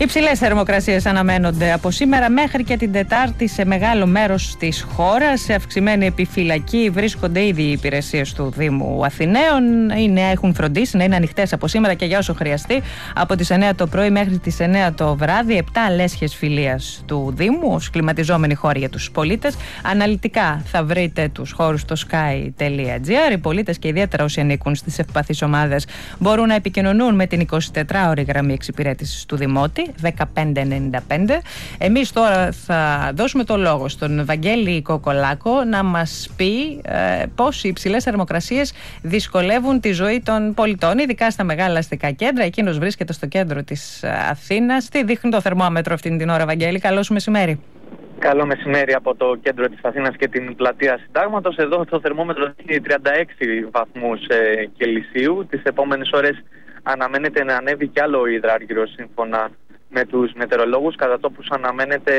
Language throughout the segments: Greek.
Υψηλές θερμοκρασίες αναμένονται από σήμερα μέχρι και την Τετάρτη σε μεγάλο μέρος της χώρας. Σε αυξημένη επιφυλακή βρίσκονται ήδη οι υπηρεσίες του Δήμου Αθηναίων. Έχουν φροντίσει να είναι ανοιχτές από σήμερα και για όσο χρειαστεί, από τις 9 το πρωί μέχρι τις 9 το βράδυ, 7 λέσχες φιλίας του Δήμου ως κλιματιζόμενοι χώροι για τους πολίτες. Αναλυτικά θα βρείτε τους χώρους στο sky.gr. Οι πολίτες και ιδιαίτερα όσοι ανήκουν στις ευπαθείς ομάδες μπορούν να επικοινωνούν με την 24ωρη γραμμή εξυπηρέτησης του Δημότη 1595. Εμείς τώρα θα δώσουμε το λόγο στον Βαγγέλη Κοκολάκο να μας πει πώς οι υψηλές θερμοκρασίες δυσκολεύουν τη ζωή των πολιτών, ειδικά στα μεγάλα αστικά κέντρα. Εκείνος βρίσκεται στο κέντρο της Αθήνας. Τι δείχνει το θερμόμετρο αυτήν την ώρα, Βαγγέλη? Καλό σου μεσημέρι. Καλό μεσημέρι από το κέντρο της Αθήνας και την πλατεία Συντάγματος. Εδώ το θερμόμετρο δείχνει 36 βαθμούς Κελσίου. Τις επόμενες ώρες αναμένεται να ανέβει κι άλλο ο υδράργυρος σύμφωνα με τους μετεωρολόγους. Κατά τόπους αναμένεται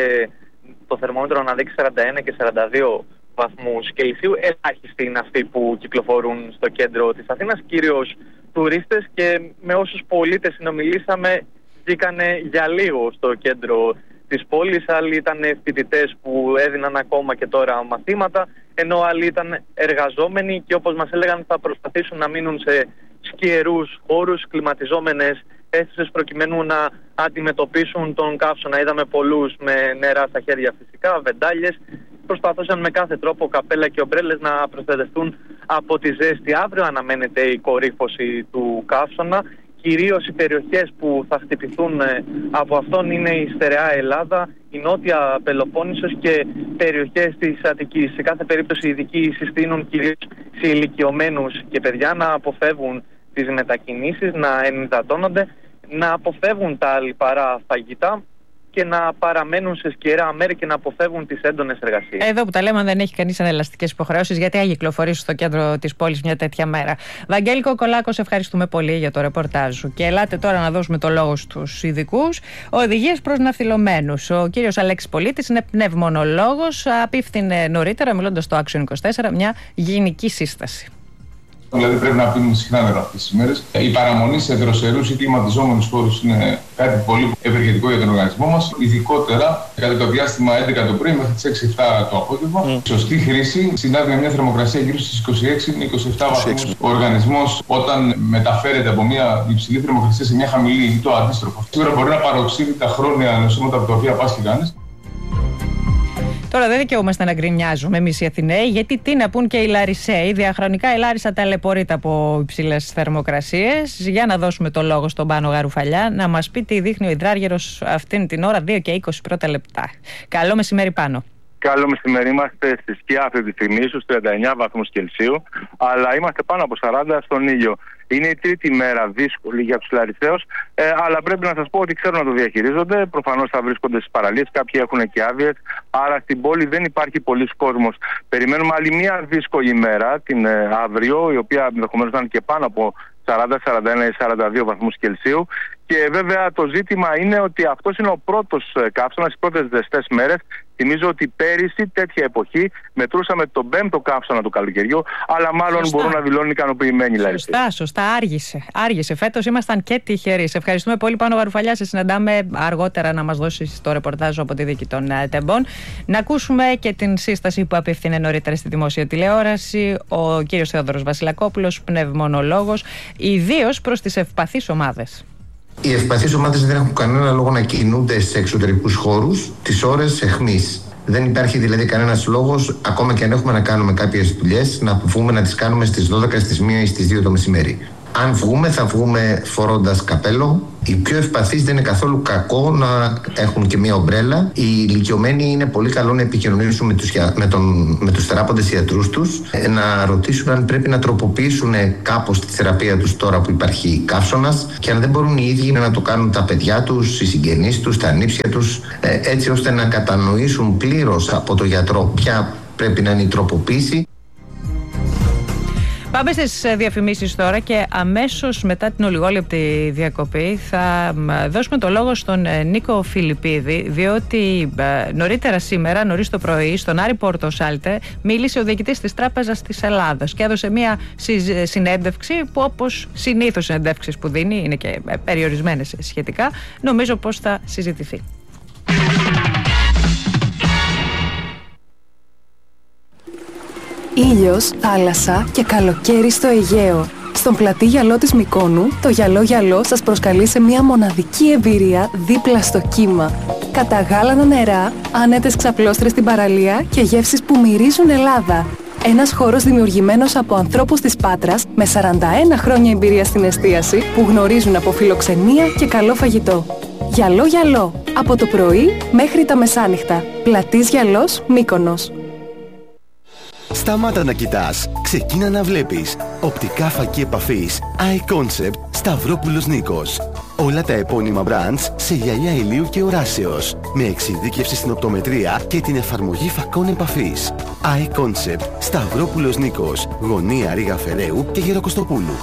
το θερμόμετρο να δείξει 41 και 42 βαθμούς Κελσίου. Ελάχιστοι είναι αυτοί που κυκλοφορούν στο κέντρο της Αθήνας, κυρίως τουρίστες, και με όσους πολίτες συνομιλήσαμε βγήκανε για λίγο στο κέντρο της πόλης. Άλλοι ήταν φοιτητές που έδιναν ακόμα και τώρα μαθήματα, ενώ άλλοι ήταν εργαζόμενοι και όπως μας έλεγαν θα προσπαθήσουν να μείνουν σε σκιερούς χώρους, κλιματιζόμενες αίθουσες, προκειμένου να αντιμετωπίσουν τον καύσωνα. Είδαμε πολλούς με νερά στα χέρια, φυσικά, βεντάλιες. Προσπαθούσαν με κάθε τρόπο, καπέλα και ομπρέλες, να προστατευτούν από τη ζέστη. Αύριο αναμένεται η κορύφωση του καύσωνα. Κυρίως οι περιοχές που θα χτυπηθούν από αυτόν είναι η στερεά Ελλάδα, η νότια Πελοπόννησος και περιοχές της Αττικής. Σε κάθε περίπτωση οι ειδικοί συστήνουν κυρίως σε ηλικιωμένους και παιδιά να αποφεύγουν τις μετακινήσεις, να ενυδατώνονται, να αποφεύγουν τα λιπαρά φαγητά και να παραμένουν σε σκιερά μέρη και να αποφεύγουν τις έντονες εργασίες. Εδώ που τα λέμε, δεν έχει κανείς ανελαστικές υποχρεώσεις, γιατί θα κυκλοφορήσει στο κέντρο της πόλης μια τέτοια μέρα. Βαγγέλη Κοκολάκο, σε ευχαριστούμε πολύ για το ρεπορτάζ σου. Και ελάτε τώρα να δώσουμε το λόγο στους ειδικούς. Οδηγίες προς ναυτιλωμένους. Ο κύριος Αλέξης Πολίτης είναι πνευμονολόγος. Απίφθινε νωρίτερα, μιλώντας στο Action 24, μια γενική σύσταση. Δηλαδή πρέπει να πίνουμε συχνά νερό αυτές τις μέρες. Η παραμονή σε δροσερούς ή κλιματιζόμενους χώρους είναι κάτι πολύ ευεργετικό για τον οργανισμό μας. Ειδικότερα κατά το διάστημα 11 το πρωί μέχρι τις 6-7 το απόγευμα. Σωστή χρήση συνάδει με μια θερμοκρασία γύρω στις 26 με 27 βαθμούς. Ο οργανισμός, όταν μεταφέρεται από μια υψηλή θερμοκρασία σε μια χαμηλή ή το αντίστροφο, σίγουρα μπορεί να παροξύνει τα χρόνια νοσήματα από τα οποία πάσχει κανείς. Τώρα δεν δικαιούμαστε να γκρινιάζουμε εμείς οι Αθηναίοι, γιατί τι να πούν και οι Λαρισαίοι. Διαχρονικά η Λάρισα ταλαιπωρείται από υψηλές θερμοκρασίες. Για να δώσουμε το λόγο στον Πάνο Γαρουφαλιά να μας πει τι δείχνει ο υδράργυρος αυτήν την ώρα, 2 και 20 πρώτα λεπτά. Καλό μεσημέρι, Πάνο. Καλό μεσημέρι. Είμαστε στη σκιά αυτή τη στιγμή, στους 39 βαθμούς Κελσίου, αλλά είμαστε πάνω από 40 στον ήλιο. Είναι η τρίτη μέρα δύσκολη για τους Λαρισαίους, αλλά πρέπει να σας πω ότι ξέρουν να το διαχειρίζονται. Προφανώς θα βρίσκονται στις παραλίες, κάποιοι έχουν και άδειες, άρα στην πόλη δεν υπάρχει πολλής κόσμος. Περιμένουμε άλλη μια δύσκολη μέρα, την αύριο, η οποία ενδεχομένως θα είναι και πάνω από 40, 41 ή 42 βαθμούς Κελσίου. Και βέβαια το ζήτημα είναι ότι αυτός είναι ο πρώτος καύσωνας, οι πρώτες ζεστές μέρες. Θυμίζω ότι πέρυσι τέτοια εποχή μετρούσαμε τον 5ο καύσωνα του καλοκαιριού, αλλά μάλλον μπορούν να δηλώνουν ικανοποιημένοι Λαρισαίοι. Σωστά. Άργησε. Φέτος ήμασταν και τυχεροί. Σε ευχαριστούμε πολύ, Πάνο Γαρουφαλιά. Σε συναντάμε αργότερα να μας δώσεις το ρεπορτάζ από τη δίκη των τεμπών. Να ακούσουμε και την σύσταση που απευθύνε νωρίτερα στη δημόσια τηλεόραση ο κύριος Θεόδωρος Βασιλακόπουλος, πνευμονολόγος, ιδίως προς τις ευπαθείς ομάδες. Οι ευπαθείς ομάδες δεν έχουν κανένα λόγο να κινούνται σε εξωτερικούς χώρους τις ώρες αιχμής. Δεν υπάρχει δηλαδή κανένας λόγος, ακόμα και αν έχουμε να κάνουμε κάποιες δουλειές, να βγούμε να τις κάνουμε στις 12, στις 1 ή στις 2 το μεσημέρι. Αν βγούμε, θα βγούμε φορώντας καπέλο. Οι πιο ευπαθείς δεν είναι καθόλου κακό να έχουν και μία ομπρέλα. Οι ηλικιωμένοι είναι πολύ καλό να επικοινωνήσουν με τους θεράποντες ιατρούς τους, να ρωτήσουν αν πρέπει να τροποποιήσουν κάπως τη θεραπεία τους τώρα που υπάρχει καύσωνας, και αν δεν μπορούν οι ίδιοι να το κάνουν τα παιδιά τους, οι συγγενείς τους, τα ανήψια τους, έτσι ώστε να κατανοήσουν πλήρως από το γιατρό ποια πρέπει να είναι η τροποποίηση. Πάμε στις διαφημίσεις τώρα και αμέσως μετά την ολιγόλεπτη διακοπή θα δώσουμε το λόγο στον Νίκο Φιλιππίδη, διότι νωρίτερα σήμερα, νωρίς το πρωί, στον Άρη Πόρτο Σάλτε, μίλησε ο διοικητής της Τράπεζας της Ελλάδας και έδωσε μια συνέντευξη που, όπως συνήθως συνεντεύξεις που δίνει, είναι και περιορισμένες σχετικά, νομίζω πως θα συζητηθεί. Ήλιος, θάλασσα και καλοκαίρι στο Αιγαίο. Στον πλατή γυαλό της Μυκόνου, το γυαλό σας προσκαλεί σε μια μοναδική εμπειρία δίπλα στο κύμα. Καταγάλανα νερά, άνετες ξαπλώστρες στην παραλία και γεύσεις που μυρίζουν Ελλάδα. Ένας χώρος δημιουργημένος από ανθρώπους της Πάτρας με 41 χρόνια εμπειρία στην εστίαση που γνωρίζουν από φιλοξενία και καλό φαγητό. Γυαλό, από το πρωί μέχρι τα μεσάνυχτα. Πλατής Γυαλός, Μύκονος. Σταμάτα να κοιτάς, ξεκίνα να βλέπεις. Οπτικά φακή επαφής iConcept Σταυρόπουλος Νίκος. Όλα τα επώνυμα brands σε γυαλιά ηλίου και οράσεως, με εξειδίκευση στην οπτομετρία και την εφαρμογή φακών επαφής. iConcept Σταυρόπουλος Νίκος, γωνία Ρήγα Φεραίου και Γεροκοστοπούλου.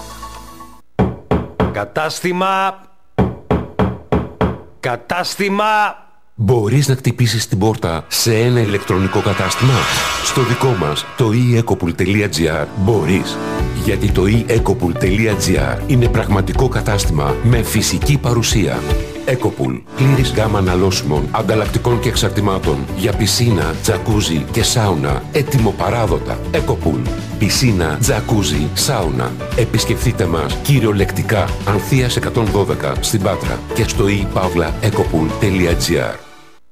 Κατάστημα! Μπορείς να χτυπήσεις την πόρτα σε ένα ηλεκτρονικό κατάστημα? Στο δικό μας, το eEcopool.gr, μπορείς. Γιατί το eEcopool.gr είναι πραγματικό κατάστημα με φυσική παρουσία. Ecopool. Πλήρης γάμα αναλώσιμων, ανταλλακτικών και εξαρτημάτων για πισίνα, τζακούζι και σάουνα. Έτοιμο-παράδοτα. Ecopool. Πισίνα, τζακούζι, σάουνα. Επισκεφτείτε μας κυριολεκτικά Ανθείας 112 στην Πάτρα και στο ePavlaEcopool.gr.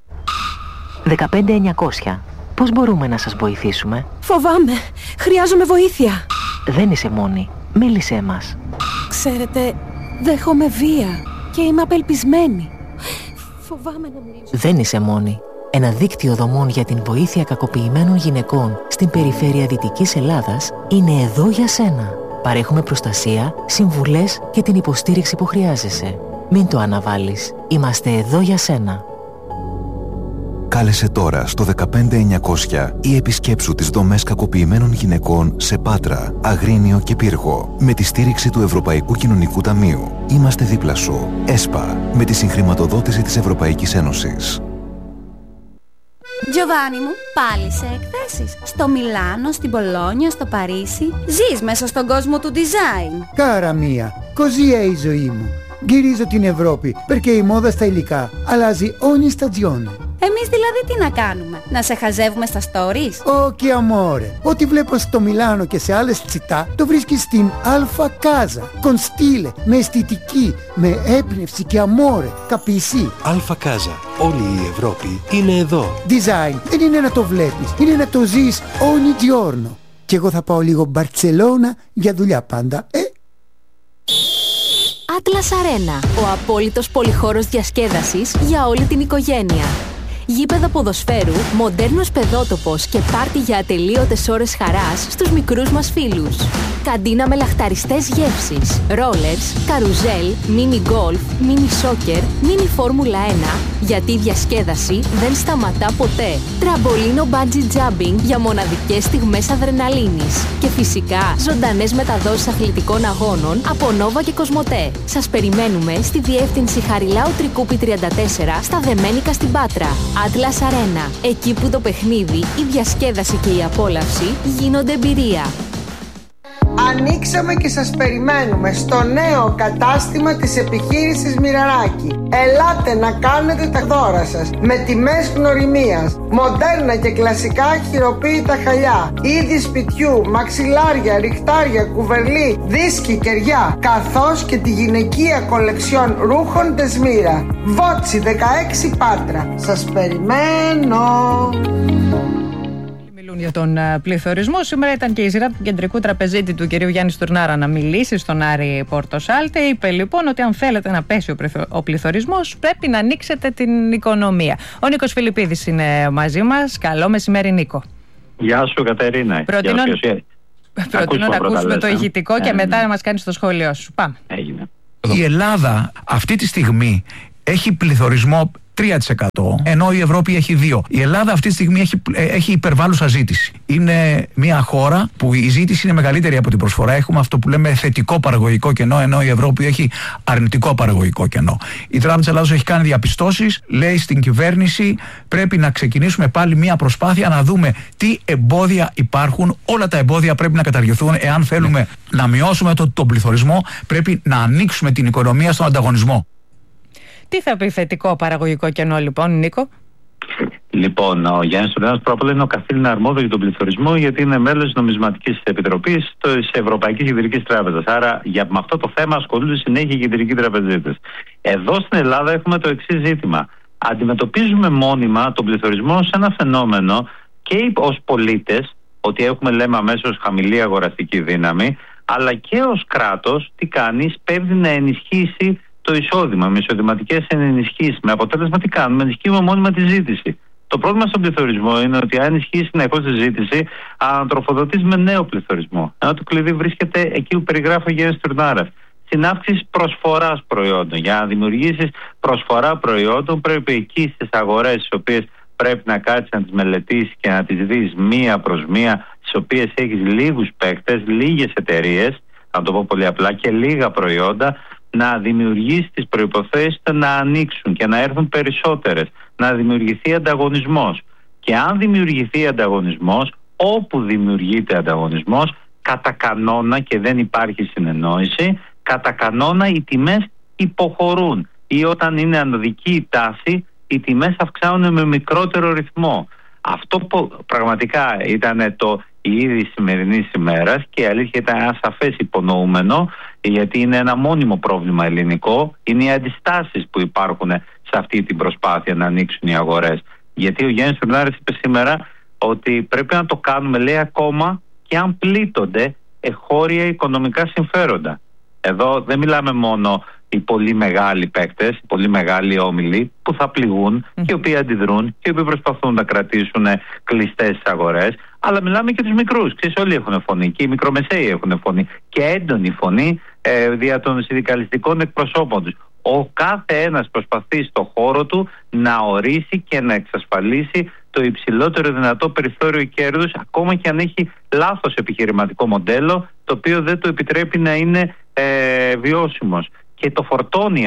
15900. Πώς μπορούμε να σας βοηθήσουμε? Φοβάμαι. Χρειάζομαι βοήθεια. Δεν είσαι μόνη. Μίλησέ μας. Ξέρετε, δέχομαι βία και είμαι απελπισμένη. Φοβάμαι να μιλήσω. Δεν είσαι μόνη. Ένα δίκτυο δομών για την βοήθεια κακοποιημένων γυναικών στην περιφέρεια Δυτικής Ελλάδας είναι εδώ για σένα. Παρέχουμε προστασία, συμβουλές και την υποστήριξη που χρειάζεσαι. Μην το αναβάλεις. Είμαστε εδώ για σένα. Κάλεσε τώρα στο 15900 ή επισκέψου τις δομές κακοποιημένων γυναικών σε Πάτρα, Αγρίνιο και Πύργο με τη στήριξη του Ευρωπαϊκού Κοινωνικού Ταμείου. Είμαστε δίπλα σου. ΕΣΠΑ, με τη συγχρηματοδότηση της Ευρωπαϊκής Ένωσης. Giovanni μου, πάλι σε εκθέσεις. Στο Μιλάνο, στην Πολόνια, στο Παρίσι. Ζεις μέσα στον κόσμο του design. Κάρα μία, così è η ζωή μου. Γυρίζω την Ευρώπη, perché η μόδα στα υλικά αλλάζει ogni stagione. Εμείς δηλαδή τι να κάνουμε? Να σε χαζεύουμε στα stories? Όχι amore. Ό,τι βλέπω στο Μιλάνο και σε άλλες τσιτά το βρίσκεις στην Alfa Casa. Con stile, με αισθητική, με έμπνευση και amore. Capisci? Alfa Casa. Όλη η Ευρώπη είναι εδώ. Design δεν είναι να το βλέπεις, είναι να το ζεις ogni giorno. Και εγώ θα πάω λίγο Μπαρτσελώνα για δουλειά πάντα, Atlas Arena, ο απόλυτος πολυχώρος διασκέδασης για όλη την οικογένεια. Γήπεδα ποδοσφαίρου, μοντέρνος παιδότοπος και πάρτι για ατελείωτες ώρες χαράς στους μικρούς μας φίλους. Καντίνα με λαχταριστές γεύσεις, ρόλερς, καρουζέλ, μίνι γκολφ, μίνι σόκερ, μίνι φόρμουλα 1, γιατί η διασκέδαση δεν σταματά ποτέ. Τραμπολίνο μπάντζι τζάμπινγκ για μοναδικές στιγμές αδρεναλίνης. Και φυσικά ζωντανές μεταδόσεις αθλητικών αγώνων από Νόβα και Κοσμοτέ. Σας περιμένουμε στη διεύθυνση Χαριλάου Τρικούπη 34 στα Δεμένικα στην Πάτρα. Atlas Arena, εκεί που το παιχνίδι, η διασκέδαση και η απόλαυση γίνονται εμπειρία. Ανοίξαμε και σας περιμένουμε στο νέο κατάστημα της επιχείρησης Μοιραράκη. Ελάτε να κάνετε τα δώρα σας με τιμές γνωριμίας, μοντέρνα και κλασικά χειροποίητα χαλιά, είδη σπιτιού, μαξιλάρια, ριχτάρια, κουβερλί, δίσκοι, κεριά, καθώς και τη γυναικεία κολεξιόν ρούχων Τεσμύρα. Βότσι 16 Πάτρα. Σας περιμένω. Για τον πληθωρισμό. Σήμερα ήταν και η σειρά του κεντρικού τραπεζίτη του κ. Γιάννη Στουρνάρα να μιλήσει στον Άρη Πόρτο Σάλτε. Είπε λοιπόν ότι αν θέλετε να πέσει ο πληθωρισμός, πρέπει να ανοίξετε την οικονομία. Ο Νίκος Φιλιππίδης είναι μαζί μας. Καλό μεσημέρι, Νίκο. Γεια σου, Κατερίνα. Προτείνω να ακούσουμε το ηχητικό και μετά να μας κάνεις το σχόλιο σου. Πάμε. Έγινε. Η Ελλάδα αυτή τη στιγμή έχει πληθωρισμό 3%, ενώ η Ευρώπη έχει 2%. Η Ελλάδα αυτή τη στιγμή έχει υπερβάλλουσα ζήτηση. Είναι μια χώρα που η ζήτηση είναι μεγαλύτερη από την προσφορά. Έχουμε αυτό που λέμε θετικό παραγωγικό κενό, ενώ η Ευρώπη έχει αρνητικό παραγωγικό κενό. Η Τράπεζα της Ελλάδος έχει κάνει διαπιστώσεις, λέει στην κυβέρνηση πρέπει να ξεκινήσουμε πάλι μια προσπάθεια να δούμε τι εμπόδια υπάρχουν. Όλα τα εμπόδια πρέπει να καταργηθούν. Εάν θέλουμε να μειώσουμε τον πληθωρισμό, πρέπει να ανοίξουμε την οικονομία στον ανταγωνισμό. Τι θα πει θετικό παραγωγικό κενό, λοιπόν, Νίκο? Λοιπόν, ο Γιάννης Τουρνάρας πρώτα απ' όλα είναι ο καθήλυνα αρμόδιο για τον πληθωρισμό, γιατί είναι μέλος της Νομισματικής Επιτροπής της Ευρωπαϊκής Κεντρικής Τράπεζας. Άρα, με αυτό το θέμα ασχολούνται συνέχεια οι κεντρικοί τραπεζίτες. Εδώ στην Ελλάδα έχουμε το εξής ζήτημα. Αντιμετωπίζουμε μόνιμα τον πληθωρισμό σε ένα φαινόμενο και ως πολίτες, ότι έχουμε, λέμε αμέσως, χαμηλή αγοραστική δύναμη, αλλά και ως κράτος, τι κάνει, σπέβδει να ενισχύσει το εισόδημα, με εισοδηματικές ενισχύσεις. Με αποτέλεσμα τι κάνουμε, ενισχύουμε μόνιμα τη ζήτηση. Το πρόβλημα στον πληθωρισμό είναι ότι αν ισχύει συνεχώς τη ζήτηση, ανατροφοδοτείς με νέο πληθωρισμό. Ενώ το κλειδί βρίσκεται εκεί που περιγράφει ο Γιάννης Τουρνάρας. Στην αύξηση προσφοράς προϊόντων. Για να δημιουργήσεις προσφορά προϊόντων, πρέπει εκεί στις αγορές, τις οποίες πρέπει να κάτσεις να τις μελετήσεις και να τις δεις μία προς μία, στις οποίες έχεις λίγους παίκτες, λίγες εταιρείες, να το πω πολύ απλά, και λίγα προϊόντα, να δημιουργήσει τις προϋποθέσεις να ανοίξουν και να έρθουν περισσότερες, να δημιουργηθεί ανταγωνισμός. Και αν δημιουργηθεί ανταγωνισμός, όπου δημιουργείται ανταγωνισμός, κατά κανόνα, και δεν υπάρχει συνεννόηση, κατά κανόνα οι τιμές υποχωρούν, ή όταν είναι ανωδική η τάση, οι τιμές αυξάνουν με μικρότερο ρυθμό. Αυτό που πραγματικά ήταν η είδη σημερινής ημέρας, και η αλήθεια ήταν ένα σαφές υπονοούμενο, γιατί είναι ένα μόνιμο πρόβλημα ελληνικό, είναι οι αντιστάσεις που υπάρχουν σε αυτή την προσπάθεια να ανοίξουν οι αγορές. Γιατί ο Γιάννης Τουρνάρας είπε σήμερα ότι πρέπει να το κάνουμε, λέει, ακόμα και αν πλήττονται εχώρια οικονομικά συμφέροντα. Εδώ δεν μιλάμε μόνο οι πολύ μεγάλοι παίκτες, οι πολύ μεγάλοι όμιλοι που θα πληγούν και οι οποίοι αντιδρούν και οι οποίοι προσπαθούν να κρατήσουν κλειστές τις αγορές, αλλά μιλάμε και τους μικρούς. Ξέρεις, όλοι έχουν φωνή και οι μικρομεσαίοι έχουν φωνή και έντονη φωνή δια των συνδικαλιστικών εκπροσώπων τους. Ο κάθε ένας προσπαθεί στο χώρο του να ορίσει και να εξασφαλίσει το υψηλότερο δυνατό περιθώριο κέρδους, ακόμα και αν έχει λάθος επιχειρηματικό μοντέλο, το οποίο δεν το επιτρέπει να είναι βιώσιμος. Και το φορτώνει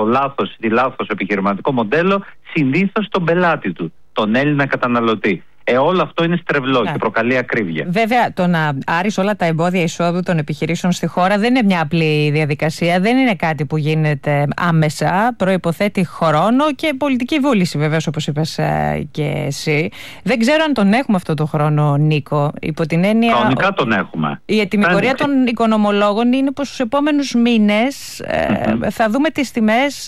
τη λάθος επιχειρηματικό μοντέλο συνήθως τον πελάτη του, τον Έλληνα καταναλωτή. Όλο αυτό είναι στρεβλό και προκαλεί ακρίβεια. Βέβαια, το να άρεις όλα τα εμπόδια εισόδου των επιχειρήσεων στη χώρα δεν είναι μια απλή διαδικασία, δεν είναι κάτι που γίνεται άμεσα. Προϋποθέτει χρόνο και πολιτική βούληση, βεβαίως, όπως είπες και εσύ. Δεν ξέρω αν τον έχουμε αυτό το χρόνο, Νίκο. Υπό την έννοια. Κανονικά τον έχουμε. Η ετοιμιγορία των οικονομολόγων είναι πως στους επόμενους μήνες θα δούμε τις τιμές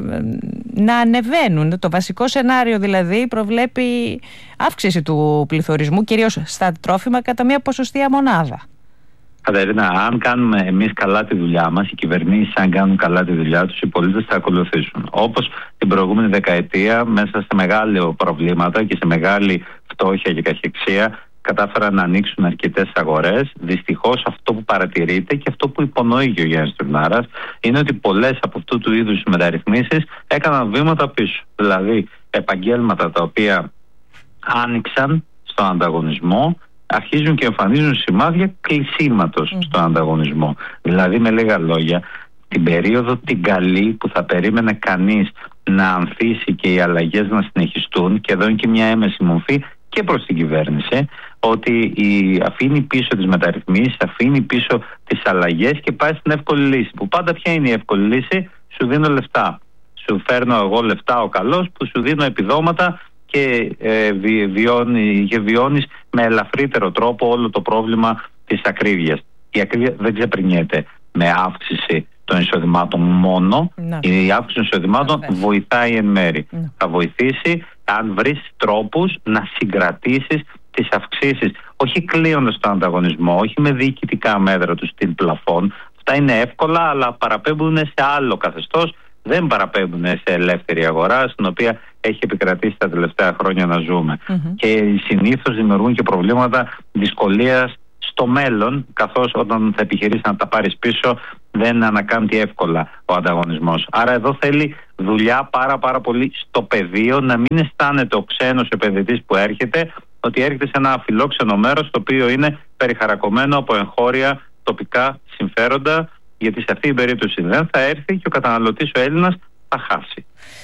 να ανεβαίνουν. Το βασικό σενάριο δηλαδή προβλέπει αύξηση του πληθωρισμού, κυρίως στα τρόφιμα, κατά μία ποσοστία μονάδα. Κατερίνα, αν κάνουμε εμείς καλά τη δουλειά μας, οι κυβερνήσεις αν κάνουν καλά τη δουλειά τους, οι πολίτες θα ακολουθήσουν. Όπως την προηγούμενη δεκαετία, μέσα σε μεγάλα προβλήματα και σε μεγάλη φτώχεια και καχυεξία, κατάφεραν να ανοίξουν αρκετές αγορές. Δυστυχώς αυτό που παρατηρείται και αυτό που υπονοεί και ο Γιάννης Τουρνάρας είναι ότι πολλές από αυτού του είδους μεταρρυθμίσεις έκαναν βήματα πίσω. Δηλαδή επαγγέλματα τα οποία άνοιξαν στον ανταγωνισμό αρχίζουν και εμφανίζουν σημάδια κλεισίματος στον ανταγωνισμό. Δηλαδή, με λίγα λόγια, την περίοδο την καλή που θα περίμενε κανείς να ανθίσει και οι αλλαγές να συνεχιστούν, και εδώ είναι και μια έμεση μορφή και προς την κυβέρνηση, ότι αφήνει πίσω τις μεταρρυθμίσεις, αφήνει πίσω τις αλλαγές και πάει στην εύκολη λύση. Που πάντα ποια είναι η εύκολη λύση? Σου δίνω λεφτά. Σου φέρνω εγώ λεφτά ο καλός, που σου δίνω επιδόματα και βιώνεις με ελαφρύτερο τρόπο όλο το πρόβλημα της ακρίβειας. Η ακρίβεια δεν ξεπερνιέται με αύξηση των εισοδημάτων μόνο. Η αύξηση των εισοδημάτων βοηθάει εν μέρη. Θα βοηθήσει αν βρεις τρόπους να συγκρατήσεις τις αυξήσεις, όχι κλείοντας τον ανταγωνισμό, όχι με διοικητικά μέτρα του στυλ πλαφών. Αυτά είναι εύκολα, αλλά παραπέμπουν σε άλλο καθεστώς. Δεν παραπέμπουν σε ελεύθερη αγορά, στην οποία έχει επικρατήσει τα τελευταία χρόνια να ζούμε. Και συνήθως δημιουργούν και προβλήματα δυσκολίας στο μέλλον, καθώς όταν θα επιχειρήσει να τα πάρεις πίσω δεν ανακάμπτει εύκολα ο ανταγωνισμός. Άρα εδώ θέλει δουλειά πάρα πολύ στο πεδίο, να μην αισθάνεται ο ξένος επενδυτής που έρχεται ότι έρχεται σε ένα φιλόξενο μέρος το οποίο είναι περιχαρακωμένο από εγχώρια τοπικά συμφέροντα, γιατί σε αυτή την περίπτωση δεν θα έρθει και ο καταναλωτής ο Έλληνας θα χάσει.